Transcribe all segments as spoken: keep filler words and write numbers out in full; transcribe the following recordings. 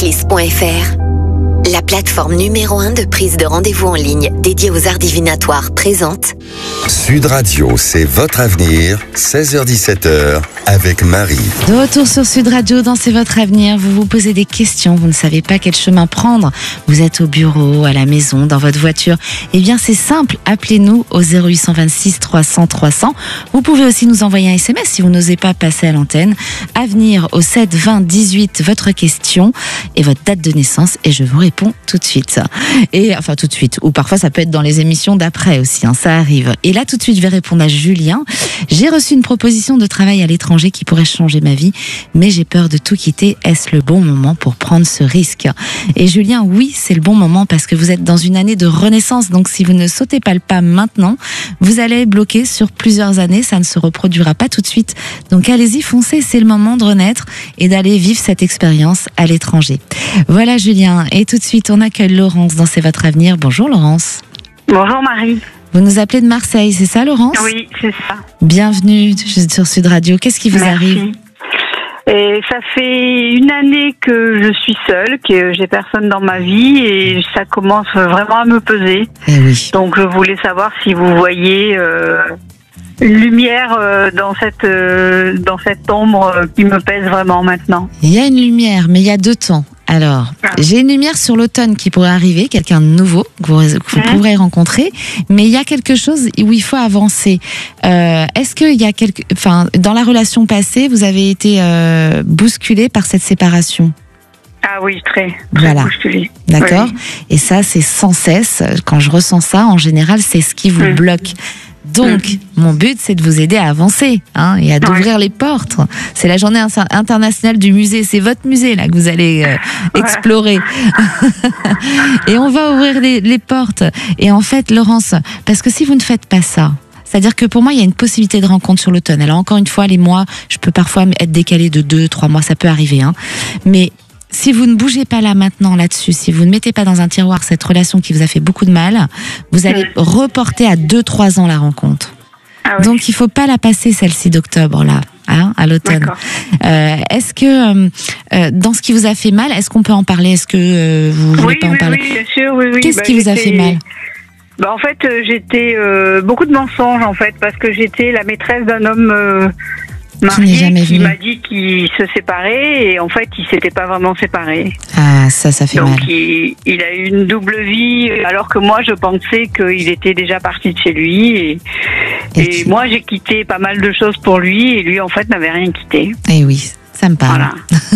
Sudclis point F R, la plateforme numéro un de prise de rendez-vous en ligne dédiée aux arts divinatoires présente Sud Radio, c'est votre avenir, seize heures dix-sept heures, avec Marie. De retour sur Sud Radio, dans C'est votre avenir, vous vous posez des questions, vous ne savez pas quel chemin prendre, vous êtes au bureau, à la maison, dans votre voiture, eh bien c'est simple, appelez-nous au zéro huit deux six trois cents trois cents. Vous pouvez aussi nous envoyer un S M S si vous n'osez pas passer à l'antenne. Avenir au sept vingt dix-huit, votre question et votre date de naissance, et je vous réponds tout de suite. Et enfin tout de suite, ou parfois ça peut être dans les émissions d'après aussi, hein, ça arrive. Et là tout de suite je vais répondre à Julien. J'ai reçu une proposition de travail à l'étranger qui pourrait changer ma vie, mais j'ai peur de tout quitter. Est-ce le bon moment pour prendre ce risque? Et Julien, oui, c'est le bon moment parce que vous êtes dans une année de renaissance. Donc si vous ne sautez pas le pas maintenant, vous allez être bloqué sur plusieurs années. Ça ne se reproduira pas tout de suite. Donc allez-y, foncez. C'est le moment de renaître et d'aller vivre cette expérience à l'étranger. Voilà Julien. Et tout de suite, on accueille Laurence dans C'est votre avenir. Bonjour Laurence. Bonjour Marie. Vous nous appelez de Marseille, c'est ça Laurence? Oui, c'est ça. Bienvenue sur Sud Radio. Qu'est-ce qui vous Merci. arrive? Et ça fait une année que je suis seule, que j'ai personne dans ma vie et ça commence vraiment à me peser. Eh oui. Donc je voulais savoir si vous voyez euh, une lumière euh, dans cette euh, dans cette ombre euh, qui me pèse vraiment maintenant. Il y a une lumière, mais il y a deux temps. Alors, Ah. j'ai une lumière sur l'automne qui pourrait arriver, quelqu'un de nouveau que vous, que vous Mmh. pourrez rencontrer, mais il y a quelque chose où il faut avancer. Euh, est-ce qu'il y a quelque, enfin, dans la relation passée, vous avez été euh, bousculé par cette séparation? Ah oui, très. très Voilà. bousculée. D'accord. Oui. Et ça, c'est sans cesse. Quand je ressens ça, en général, c'est ce qui vous Mmh. bloque. Donc, Mmh. mon but, c'est de vous aider à avancer, hein, et à d'ouvrir les portes. C'est la journée inter- internationale du musée. C'est votre musée, là, que vous allez euh, Ouais. explorer. Et on va ouvrir les, les portes. Et en fait, Laurence, parce que si vous ne faites pas ça, c'est-à-dire que pour moi, il y a une possibilité de rencontre sur l'automne. Alors, encore une fois, les mois, je peux parfois être décalé de deux, trois mois, ça peut arriver, hein. Mais si vous ne bougez pas là maintenant là-dessus, si vous ne mettez pas dans un tiroir cette relation qui vous a fait beaucoup de mal, vous allez reporter à deux trois ans la rencontre. Ah oui. Donc il faut pas la passer celle-ci d'octobre là, hein, à l'automne. D'accord. Euh, est-ce que euh, euh, dans ce qui vous a fait mal, est-ce qu'on peut en parler? Est-ce que euh, vous voulez Oui, pas en oui, parler? oui, bien sûr, oui, oui. Qu'est-ce Bah, qui vous a j'étais- fait mal? Bah en fait, euh, j'étais euh, beaucoup de mensonges en fait parce que j'étais la maîtresse d'un homme euh, marié n'est jamais qui venu. m'a dit qu'il se séparait et en fait, il s'était pas vraiment séparé. Ah, ça, ça fait Donc mal. il, il a eu une double vie alors que moi je pensais qu'il était déjà parti de chez lui et, Et et puis- moi j'ai quitté pas mal de choses pour lui et lui en fait n'avait rien quitté. Eh oui, ça me parle. Voilà.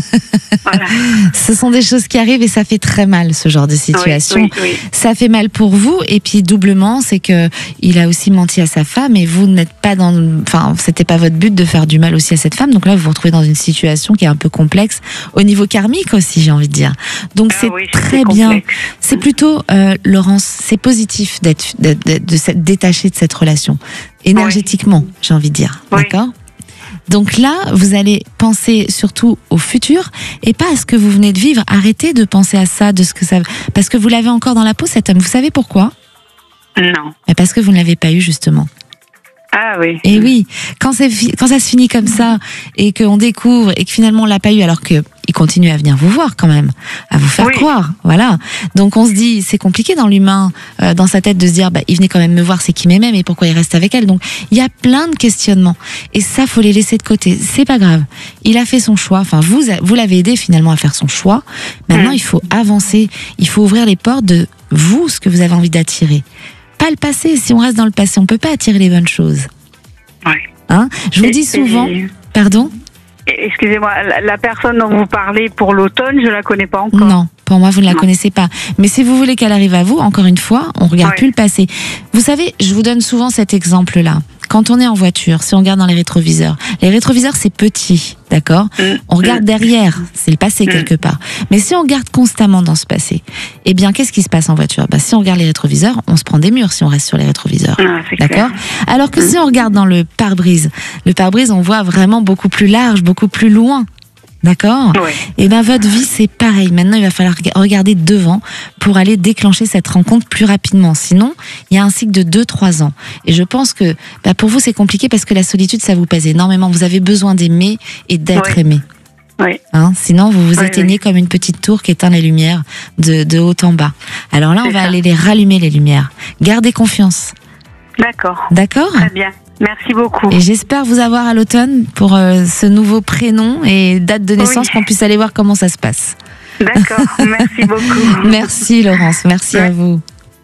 Voilà. Ce sont des choses qui arrivent et ça fait très mal, ce genre de situation. Oui, oui, oui. Ça fait mal pour vous et puis doublement, c'est que il a aussi menti à sa femme et vous n'êtes pas dans, enfin, c'était pas votre but de faire du mal aussi à cette femme. Donc là, vous vous retrouvez dans une situation qui est un peu complexe au niveau karmique aussi, j'ai envie de dire. Donc Ah c'est oui, c'était très bien. complexe. C'est plutôt, euh, Laurence, c'est positif d'être, d'être, d'être- de s'être détaché de cette relation énergétiquement, j'ai envie de dire. Oui. D'accord? Donc là, vous allez penser surtout au futur et pas à ce que vous venez de vivre. Arrêtez de penser à ça, de ce que ça, parce que vous l'avez encore dans la peau, cet homme. Vous savez pourquoi? Non. Mais parce que vous ne l'avez pas eu, justement. Ah oui. Et oui, quand, c'est, fi- quand ça se finit comme ça et qu'on découvre et que finalement on l'a pas eu alors que il continue à venir vous voir quand même, à vous faire Oui. croire, voilà. Donc on se dit, c'est compliqué dans l'humain, euh, dans sa tête de se dire, bah il venait quand même me voir, c'est qu'il m'aimait, mais pourquoi il reste avec elle? Donc il y a plein de questionnements et ça faut les laisser de côté. C'est pas grave. Il a fait son choix. Enfin vous, vous l'avez aidé finalement à faire son choix. Maintenant Mm. il faut avancer, il faut ouvrir les portes de vous, ce que vous avez envie d'attirer. Pas le passé. Si on reste dans le passé, on peut pas attirer les bonnes choses. Ouais. Hein? Je vous Et- dis souvent. et- Pardon? Excusez-moi, la, la personne dont vous parlez pour l'automne, je la connais pas encore. Non, pour moi, vous ne la Non. connaissez pas. Mais si vous voulez qu'elle arrive à vous, encore une fois, on regarde Ouais. plus le passé. Vous savez, je vous donne souvent cet exemple-là. Quand on est en voiture, si on regarde dans les rétroviseurs, les rétroviseurs, c'est petit, d'accord? Mm. On regarde Mm. derrière, c'est le passé Mm. quelque part. Mais si on regarde constamment dans ce passé, eh bien, qu'est-ce qui se passe en voiture? Bah, si on regarde les rétroviseurs, on se prend des murs si on reste sur les rétroviseurs. Ah, c'est D'accord? clair. Alors que si on regarde dans le pare-brise, le pare-brise, on voit vraiment beaucoup plus large, beaucoup plus loin. D'accord? Ouais. Et bien votre vie c'est pareil. Maintenant il va falloir regarder devant pour aller déclencher cette rencontre plus rapidement. Sinon il y a un cycle de deux trois ans. Et je pense que bah, pour vous c'est compliqué parce que la solitude ça vous pèse énormément. Vous avez besoin d'aimer et d'être Ouais. aimé. Oui. Hein, sinon, vous vous Oui, éteignez oui. comme une petite tour qui éteint les lumières de, de haut en bas. Alors là, on C'est va ça. aller les rallumer, les lumières. Gardez confiance. D'accord. D'accord ? Très bien. Merci beaucoup. Et j'espère vous avoir à l'automne pour euh, ce nouveau prénom et date de naissance, Oui. qu'on puisse aller voir comment ça se passe. D'accord. Merci beaucoup. Merci Laurence, merci à vous.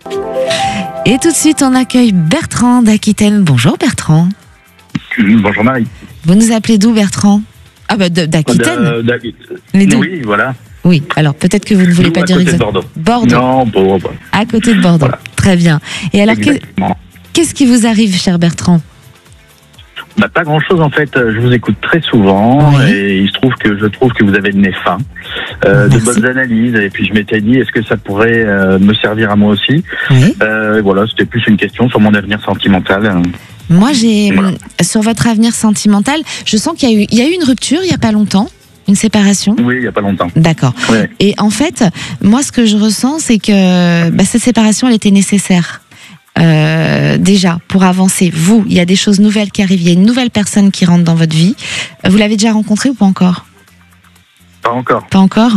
Et tout de suite, on accueille Bertrand d'Aquitaine. Bonjour Bertrand. Bonjour Marie. Vous nous appelez d'où Bertrand ? Ah bah de- d'Aquitaine. De- de- Les deux. Oui, voilà. Oui, alors peut-être que vous ne voulez Nous, pas à dire côté de exactement. Bordeaux. Bordeaux, Non, bon, bon, à côté de Bordeaux. Voilà. Très bien. Et alors, que- exactement. qu'est-ce qui vous arrive, cher Bertrand ? Bah, pas grand-chose en fait. Je vous écoute très souvent Oui. et il se trouve que je trouve que vous avez le nez fin, euh, de Merci. bonnes analyses. Et puis je m'étais dit, est-ce que ça pourrait euh, me servir à moi aussi ? Oui. euh, Voilà, c'était plus une question sur mon avenir sentimental. Moi, j'ai Voilà. sur votre avenir sentimental, je sens qu'il y a eu, il y a eu une rupture il y a pas longtemps, une séparation. Oui, il y a pas longtemps. D'accord. Ouais. Et en fait, moi, ce que je ressens, c'est que bah, cette séparation, elle était nécessaire. Euh, déjà, pour avancer. Vous, il y a des choses nouvelles qui arrivent. Il y a une nouvelle personne qui rentre dans votre vie. Vous l'avez déjà rencontrée ou pas encore ? Pas encore. Pas encore.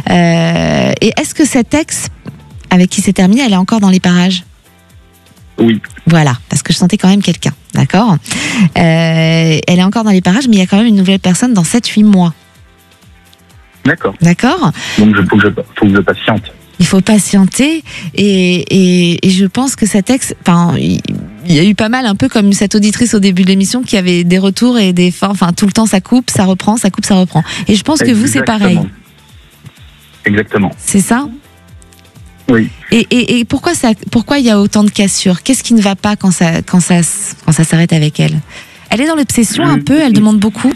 Euh, et est-ce que cet ex avec qui c'est terminé, elle est encore dans les parages ? Oui. Voilà, parce que je sentais quand même quelqu'un, d'accord ? euh, Elle est encore dans les parages, mais il y a quand même une nouvelle personne dans sept huit mois, D'accord. d'accord ? Donc je faut que je, faut que je patiente. Il faut patienter, et, et, et je pense que cet ex, enfin, il il y a eu pas mal, un peu comme cette auditrice au début de l'émission qui avait des retours et des fins, enfin tout le temps ça coupe, ça reprend, ça coupe, ça reprend. Et je pense que vous c'est pareil, Exactement. Exactement. c'est ça ? Oui. Et, et, et pourquoi ça, pourquoi il y a autant de cassures ? Qu'est-ce qui ne va pas quand ça, quand ça, quand ça s'arrête avec elle ? Elle est dans l'obsession un peu, elle demande beaucoup.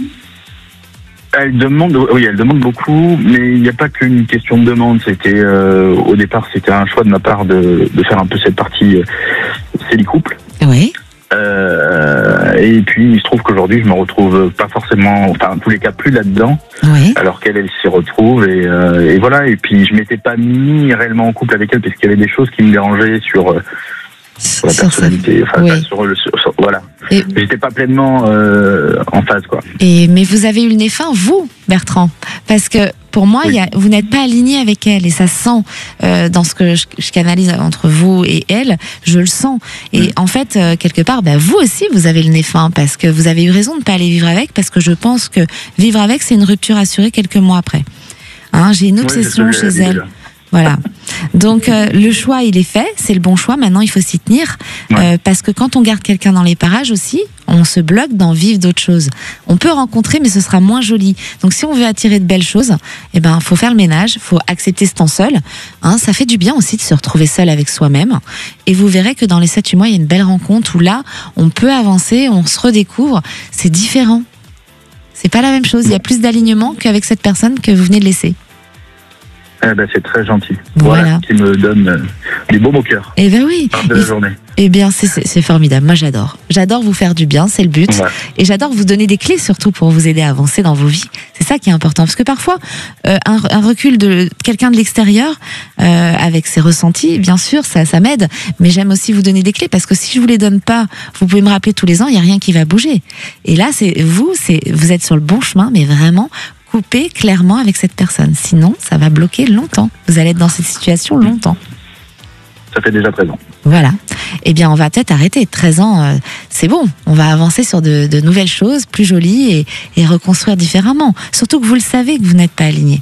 Elle demande, oui, elle demande beaucoup, mais il n'y a pas qu'une question de demande. C'était euh, au départ, c'était un choix de ma part de, de faire un peu cette partie euh, couple. Oui. Euh, et puis il se trouve qu'aujourd'hui, je me retrouve pas forcément, enfin en tous les cas plus là-dedans, Oui. alors qu'elle, elle s'y retrouve et, euh, et voilà. Et puis je m'étais pas mis réellement en couple avec elle parce qu'il y avait des choses qui me dérangeaient sur. Euh, sur la Sur sa- personnalité, enfin, oui. pas sur le, sur- sur- voilà. Et- J'étais pas pleinement euh, en phase, quoi. Et mais vous avez eu le nez fin, vous, Bertrand, parce que pour moi, Oui. il y a, vous n'êtes pas aligné avec elle, et ça se sent euh, dans ce que je, je canalise entre vous et elle. Je le sens. Et Oui. en fait, euh, quelque part, bah, vous aussi, vous avez le nez fin, parce que vous avez eu raison de ne pas aller vivre avec, parce que je pense que vivre avec, c'est une rupture assurée quelques mois après. Hein, j'ai une Oui, c'est ce obsession que j'ai chez dit elle. déjà. Voilà. Donc euh, le choix, il est fait, c'est le bon choix. Maintenant, il faut s'y tenir, Ouais. euh, parce que quand on garde quelqu'un dans les parages aussi, on se bloque d'en vivre d'autres choses. On peut rencontrer, mais ce sera moins joli. Donc, si on veut attirer de belles choses, eh ben, faut faire le ménage, faut accepter ce temps seul. Hein, ça fait du bien aussi de se retrouver seul avec soi-même. Et vous verrez que dans les sept huit mois, il y a une belle rencontre où là, on peut avancer, on se redécouvre. C'est différent. C'est pas la même chose. Il y a plus d'alignement qu'avec cette personne que vous venez de laisser. Eh ben, c'est très gentil. Voilà. Voilà, qui me donne euh, du baume au cœur Eh ben oui. de la journée. Eh bien, c'est- c'est c'est formidable. Moi, j'adore. J'adore vous faire du bien, c'est le but. Voilà. Et j'adore vous donner des clés surtout pour vous aider à avancer dans vos vies. C'est ça qui est important. Parce que parfois, euh, un, un recul de quelqu'un de l'extérieur, euh, avec ses ressentis, bien sûr, ça, ça m'aide. Mais j'aime aussi vous donner des clés parce que si je vous les donne pas, vous pouvez me rappeler tous les ans, il n'y a rien qui va bouger. Et là, c'est vous, c'est vous êtes sur le bon chemin, mais vraiment coupez clairement avec cette personne. Sinon, ça va bloquer longtemps. Vous allez être dans cette situation longtemps. Ça fait déjà treize ans. Voilà. Eh bien, on va peut-être arrêter. treize ans, euh, c'est bon. On va avancer sur de, de nouvelles choses, plus jolies, et, et reconstruire différemment. Surtout que vous le savez que vous n'êtes pas aligné.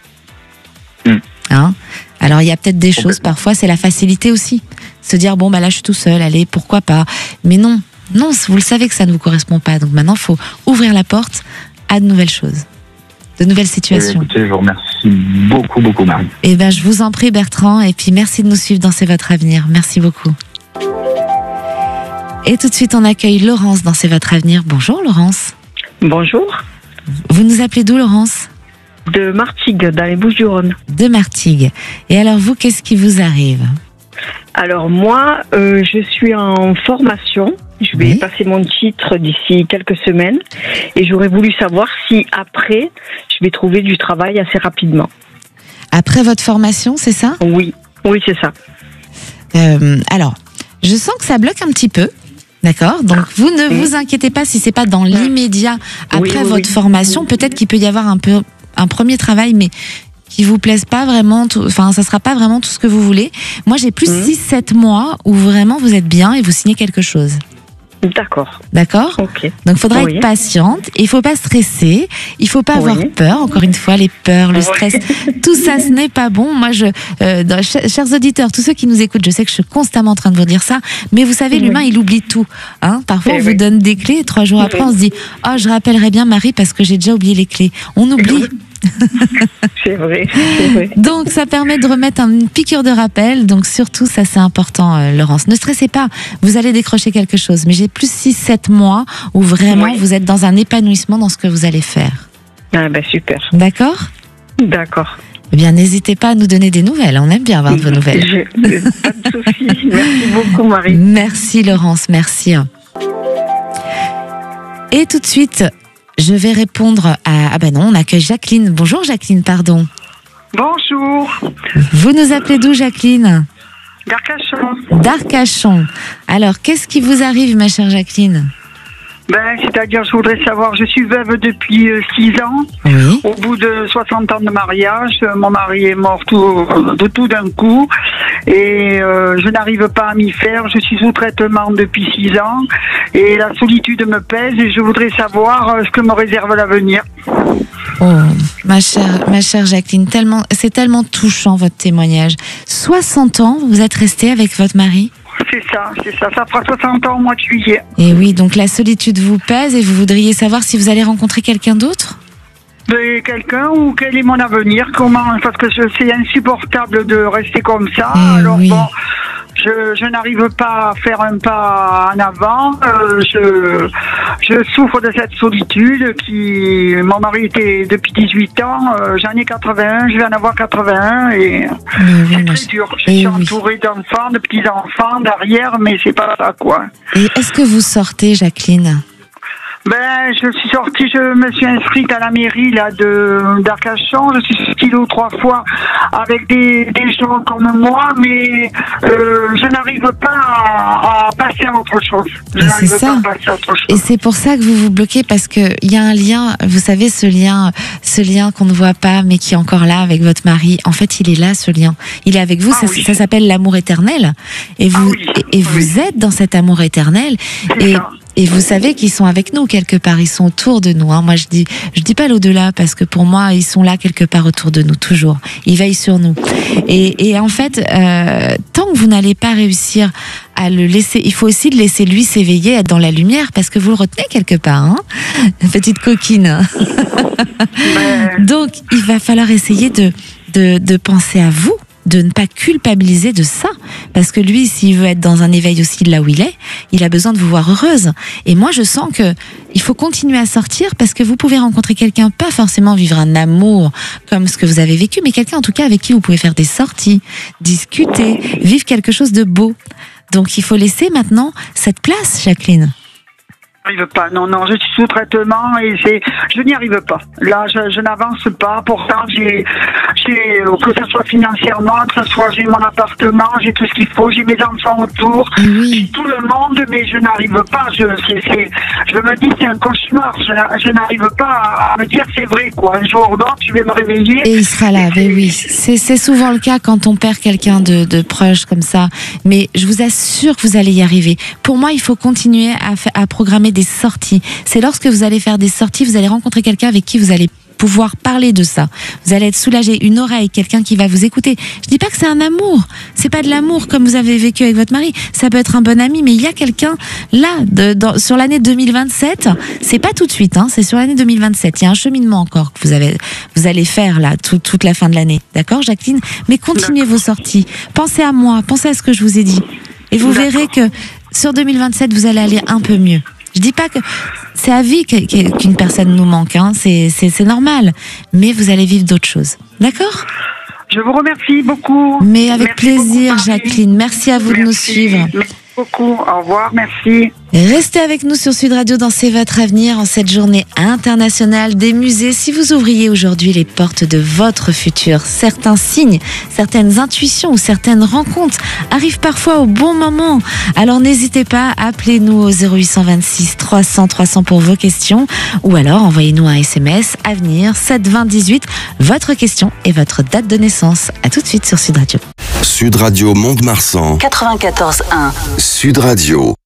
Mm. Hein ? Alors, il y a peut-être des choses, Complètement. parfois, c'est la facilité aussi. Se dire, bon, bah là, je suis tout seul, allez, pourquoi pas. Mais non, non, vous le savez que ça ne vous correspond pas. Donc maintenant, il faut ouvrir la porte à de nouvelles choses, de nouvelles Eh bien, situations. écoutez, je vous remercie beaucoup, beaucoup, Marie. Eh ben, je vous en prie, Bertrand, et puis merci de nous suivre dans C'est votre avenir. Merci beaucoup. Et tout de suite, on accueille Laurence dans C'est votre avenir. Bonjour, Laurence. Bonjour, Vous nous appelez d'où, Laurence ? de Martigues, dans les Bouches-du-Rhône. De Martigues. Et alors, vous, qu'est-ce qui vous arrive ? Alors moi, euh, je suis en formation. Je vais Oui. passer mon titre d'ici quelques semaines. Et j'aurais voulu savoir si après, je vais trouver du travail assez rapidement. Après votre formation, c'est ça ? Oui, oui, c'est ça. Euh, alors, je sens que ça bloque un petit peu. D'accord. Donc, vous ne Oui. vous inquiétez pas si c'est pas dans l'immédiat après Oui, oui, votre oui. formation. Peut-être qu'il peut y avoir un peu un premier travail, mais qui vous plaise pas vraiment, tout, enfin, ça sera pas vraiment tout ce que vous voulez. Moi, j'ai plus six sept mois où vraiment vous êtes bien et vous signez quelque chose. D'accord. D'accord ? Ok. Donc, il faudra Oui. être patiente. Il faut pas stresser. Il faut pas Oui. avoir peur. Encore une fois, les peurs, le Oui. stress, tout ça, ce n'est pas bon. Moi, je, euh, dans- ch- chers auditeurs, tous ceux qui nous écoutent, je sais que je suis constamment en train de vous dire ça, mais vous savez, Oui. l'humain, il oublie tout. Hein ? Parfois, Eh on vous oui. donne des clés et trois jours après, Oui. on se dit, oh, je rappellerai bien Marie parce que j'ai déjà oublié les clés. On oublie. C'est vrai, c'est vrai. Donc, ça permet de remettre une piqûre de rappel. Donc, surtout, ça, c'est important, euh, Laurence. Ne stressez pas. Vous allez décrocher quelque chose. Mais j'ai plus six sept mois où vraiment Oui. vous êtes dans un épanouissement dans ce que vous allez faire. Ah ben super. D'accord ? D'accord. Eh bien, n'hésitez pas à nous donner des nouvelles. On aime bien avoir de vos nouvelles. Je- Pas de souci. Merci beaucoup, Marie. Merci, Laurence. Merci. Et tout de suite, je vais répondre à... Ah ben non, on accueille Jacqueline. Bonjour, Jacqueline, pardon. Bonjour. Vous nous appelez d'où, Jacqueline ? D'Arcachon. D'Arcachon. Alors, qu'est-ce qui vous arrive, ma chère Jacqueline ? Ben, c'est-à-dire, je voudrais savoir, je suis veuve depuis euh, six ans. Oui. Au bout de soixante ans de mariage, euh, mon mari est mort tout, de tout d'un coup et euh, je n'arrive pas à m'y faire. Je suis sous traitement depuis six ans et la solitude me pèse et je voudrais savoir euh, ce que me réserve l'avenir. Oh, ma chère, ma chère Jacqueline, tellement, c'est tellement touchant votre témoignage. soixante ans, vous êtes restée avec votre mari ? C'est ça, c'est ça. Ça fera soixante ans au mois de juillet. Et oui, donc la solitude vous pèse et vous voudriez savoir si vous allez rencontrer quelqu'un d'autre ? De quelqu'un ou quel est mon avenir? Comment? Parce que je- c'est insupportable de rester comme ça. Eh Alors oui. bon, je, je n'arrive pas à faire un pas en avant. Euh, je, je souffre de cette solitude qui, mon mari était depuis dix-huit ans. Euh, j'en ai quatre-vingt-un, je vais en avoir quatre-vingt-un et Mais oui, c'est ma très chère- dur. Je Eh suis oui. entourée d'enfants, de petits-enfants derrière, mais c'est pas ça quoi. Et est-ce que vous sortez, Jacqueline ? Ben, je suis sortie, je me suis inscrite à la mairie là de d'Arcachon. Je suis sortie deux ou trois fois avec des, des gens comme moi, mais euh, je n'arrive pas à, à passer à autre chose. Je Et c'est n'arrive ça. pas à passer à autre chose. Et c'est pour ça que vous vous bloquez parce que il y a un lien, vous savez, ce lien, ce lien qu'on ne voit pas mais qui est encore là avec votre mari. En fait, il est là, ce lien. Il est avec vous. Ah ça oui. ça s'appelle l'amour éternel. Et vous, Ah oui. et, et vous Oui. êtes dans cet amour éternel. C'est Et, ça. et vous savez qu'ils sont avec nous quelque part. Ils sont autour de nous. Hein. Moi, je dis, je dis pas l'au-delà parce que pour moi, ils sont là quelque part autour de nous toujours. Ils veillent sur nous. Et, et en fait, euh, tant que vous n'allez pas réussir à le laisser, il faut aussi le laisser lui s'éveiller, être dans la lumière, parce que vous le retenez quelque part, hein, petite coquine. Ben, Donc, il va falloir essayer de, de, de penser à vous, de ne pas culpabiliser de ça, parce que lui, s'il veut être dans un éveil aussi de là où il est, il a besoin de vous voir heureuse. Et moi, je sens que il faut continuer à sortir, parce que vous pouvez rencontrer quelqu'un, pas forcément vivre un amour comme ce que vous avez vécu, mais quelqu'un en tout cas avec qui vous pouvez faire des sorties, discuter, vivre quelque chose de beau. Donc, il faut laisser maintenant cette place, Jacqueline. je n'arrive pas. Non, non, je suis sous traitement et c'est, je n'y arrive pas. Là, je, je n'avance pas. Pourtant, j'ai, j'ai, que ce soit financièrement, que ce soit j'ai mon appartement, j'ai tout ce qu'il faut, j'ai mes enfants autour, Et j'ai oui. tout le monde, mais je n'arrive pas. Je, c'est, c'est, je me dis c'est un cauchemar. Je, n'a- je n'arrive pas à, à me dire c'est vrai quoi. Un jour ou l'autre, je vais me réveiller. Et il sera là, mais oui. C'est, c'est souvent le cas quand on perd quelqu'un de, de proche comme ça. Mais je vous assure que vous allez y arriver. Pour moi, il faut continuer à, fa- à programmer des sorties. C'est lorsque vous allez faire des sorties, vous allez rencontrer quelqu'un avec qui vous allez pouvoir parler de ça. Vous allez être soulagé, une oreille, quelqu'un qui va vous écouter. Je dis pas que c'est un amour. C'est pas de l'amour comme vous avez vécu avec votre mari. Ça peut être un bon ami, mais il y a quelqu'un là, de, dans, sur l'année deux mille vingt-sept. C'est pas tout de suite, hein, c'est sur l'année deux mille vingt-sept. Il y a un cheminement encore que vous avez, vous allez faire là, tout, toute la fin de l'année. D'accord, Jacqueline? Mais continuez vos sorties. Pensez à moi, pensez à ce que je vous ai dit. Et vous D'accord. verrez que sur deux mille vingt-sept, vous allez aller un peu mieux. Je dis pas que c'est à vie que- que- qu'une personne nous manque, hein. c'est, c'est, c'est normal. Mais vous allez vivre d'autres choses. D'accord? Je vous remercie beaucoup. Mais avec Merci plaisir, beaucoup, Marie. Jacqueline. Merci à vous de nous Merci. suivre. beaucoup. Au revoir, merci. Restez avec nous sur Sud Radio dans C'est votre avenir en cette journée internationale des musées. Si vous ouvriez aujourd'hui les portes de votre futur, certains signes, certaines intuitions ou certaines rencontres arrivent parfois au bon moment. Alors n'hésitez pas, appelez-nous au zéro huit deux six trois cents trois cents pour vos questions ou alors envoyez-nous un S M S avenir sept vingt dix-huit, votre question et votre date de naissance. À tout de suite sur Sud Radio. Sud Radio Mont-de-Marsan. quatre-vingt-quatorze un. Sud Radio.